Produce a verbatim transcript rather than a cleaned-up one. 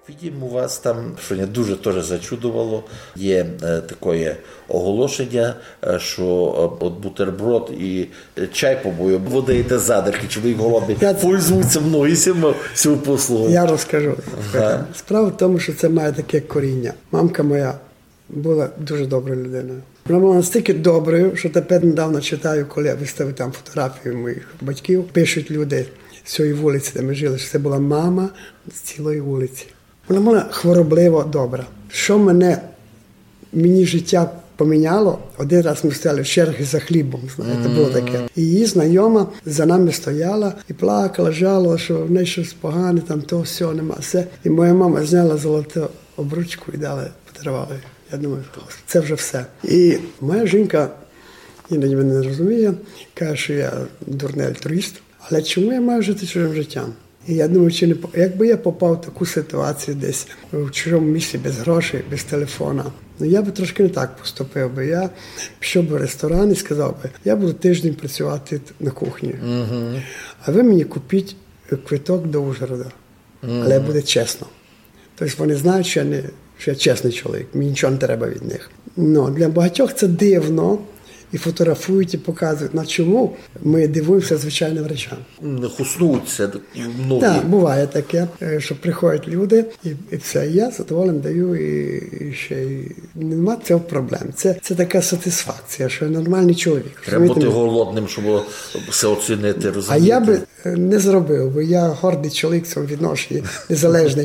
Відім, у вас там, що мене дуже теж зачудувало, є е, таке оголошення, е, що е, от бутерброд і чай побою, ви даєте задерки, чи ви голодні, Я... пользуються мною цю послугу. Я розкажу. Ага. Справа в тому, що це має таке коріння. Мамка моя була дуже доброю людиною. Вона була настільки доброю, що тепер недавно читаю, коли я виставив там фотографію моїх батьків, пишуть люди з цієї вулиці, де ми жили, що це була мама з цілої вулиці. Вона була хворобливо добра. Що мене, мені життя поміняло, один раз ми стояли в черги за хлібом, знаєте, було таке. І її знайома за нами стояла і плакала, жалила, що в неї щось погане, там то, все, нема, все. І моя мама зняла золоту обручку і дала, подарувала. Я думаю, це вже все. І моя жінка, іноді мене не розуміє, каже, що я дурний альтруїст. Але чому я маю жити чужим життям? І я думаю, чи не якби я попав в таку ситуацію десь в чужому місці без грошей, без телефона, ну я би трошки не так поступив би. Я пішов би в ресторан і сказав би, я буду тиждень працювати на кухні, uh-huh. а ви мені купіть квиток до Ужгорода. Uh-huh. Але буде чесно. Тобто вони знають, що я, не, що я чесний чоловік, мені нічого не треба від них. Ну, для багатьох це дивно. І фотографують, і показують. На чому ми дивуємося звичайним речам. Хуснуться многі. Так, буває таке, що приходять люди, і, і все, я задоволений даю, і, і ще й нема цього проблем. Це, це така сатисфакція, що я нормальний чоловік. Треба бути голодним, щоб все оцінити, розуміти. А я би не зробив, бо я гордий чоловік в цьому відношенні, незалежний.